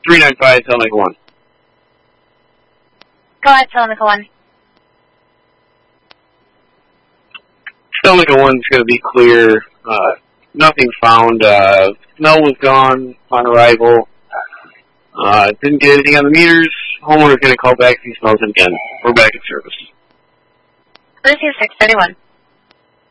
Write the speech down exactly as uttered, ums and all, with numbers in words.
three nine five, Telemaker one. Go ahead, Telemaker one. Telemaker one's going to be clear. Uh, nothing found. Uh, smell was gone upon arrival. Uh, didn't get anything on the meters. Homeowner's going to call back if he smells it again. We're back in service. Lucy six thirty-one.